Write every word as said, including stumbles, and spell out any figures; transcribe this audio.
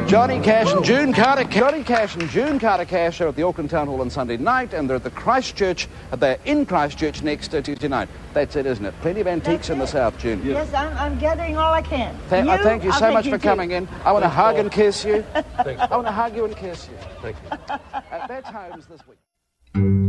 Johnny Cash and June Carter. Johnny Cash and June Carter Cash are at the Auckland Town Hall on Sunday night, and they're at the Christchurch. They're in Christchurch next uh, Tuesday night. That's it, isn't it? Plenty of antiques That's in the it. South, June. Yes, yes I'm, I'm gathering all I can. Th you, I thank you I'll so much you for too. coming in. I want to hug Paul. and kiss you. Thanks, I Paul. want to hug you and kiss you. Thank you. Uh, that's Holmes this week.